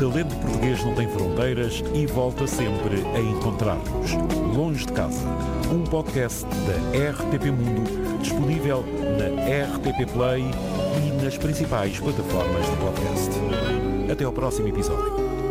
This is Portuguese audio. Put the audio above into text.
talento português não tem fronteiras e volta sempre a encontrar-nos. Longe de Casa, um podcast da RTP Mundo, disponível na RTP Play e nas principais plataformas de podcast. Até ao próximo episódio.